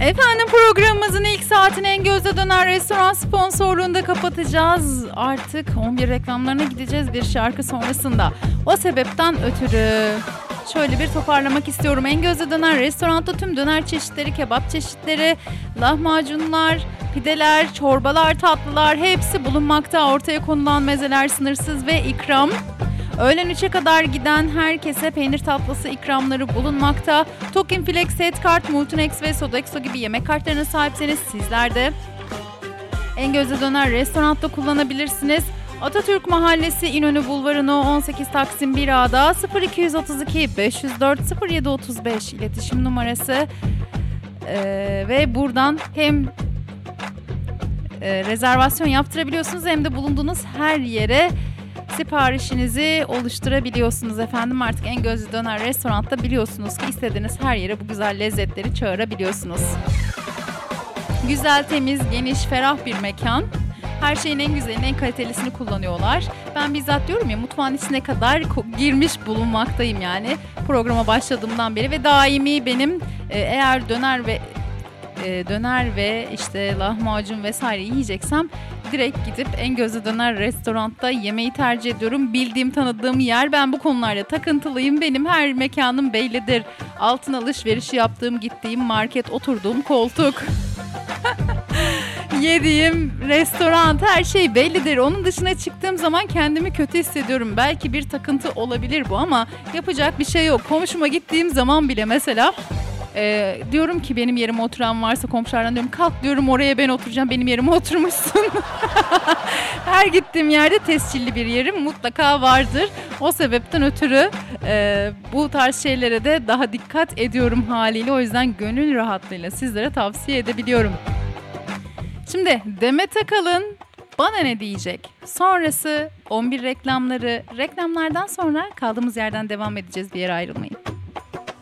Efendim, programımızın ilk saatini En Gözde Döner Restoran sponsorluğunda kapatacağız. Artık 11 reklamlarına gideceğiz bir şarkı sonrasında. O sebepten ötürü şöyle bir toparlamak istiyorum. En Gözde Döner Restoran'da tüm döner çeşitleri, kebap çeşitleri, lahmacunlar, pideler, çorbalar, tatlılar hepsi bulunmakta. Ortaya konulan mezeler sınırsız ve ikram. Öğlen 3'e kadar giden herkese peynir tatlısı ikramları bulunmakta. Tokin Flex, Set Kart, Multinex ve Sodexo gibi yemek kartlarına sahipseniz sizler de En Gözde Döner Restoran'da kullanabilirsiniz. Atatürk Mahallesi, İnönü Bulvarı No 18 Taksim 1A'da 0232 504 0735 iletişim numarası. Ve buradan hem rezervasyon yaptırabiliyorsunuz hem de bulunduğunuz her yere siparişinizi oluşturabiliyorsunuz efendim. Artık En Gözde Döner Restoran'da biliyorsunuz ki istediğiniz her yere bu güzel lezzetleri çağırabiliyorsunuz. Güzel, temiz, geniş, ferah bir mekan. Her şeyin en güzelini, en kalitelisini kullanıyorlar. Ben bizzat diyorum ya, mutfağın içine kadar girmiş bulunmaktayım yani programa başladığımdan beri ve daimi benim eğer döner ve işte lahmacun vesaire yiyeceksem direkt gidip En Gözde Döner Restoran'da yemeği tercih ediyorum. Bildiğim, tanıdığım yer. Ben bu konularda takıntılıyım. Benim her mekanım bellidir. Altın alışverişi yaptığım, gittiğim market, oturduğum koltuk, yediğim restoran, her şey bellidir. Onun dışına çıktığım zaman kendimi kötü hissediyorum. Belki bir takıntı olabilir bu ama yapacak bir şey yok. Komşuma gittiğim zaman bile mesela diyorum ki benim yerime oturan varsa komşulardan diyorum, kalk diyorum, oraya ben oturacağım, benim yerime oturmuşsun. Her gittiğim yerde tescilli bir yerim mutlaka vardır. O sebepten ötürü bu tarz şeylere de daha dikkat ediyorum haliyle. O yüzden gönül rahatlığıyla sizlere tavsiye edebiliyorum. Şimdi Demet Akalın Bana Ne Diyecek? Sonrası 11 reklamları. Reklamlardan sonra kaldığımız yerden devam edeceğiz, bir yere ayrılmayın.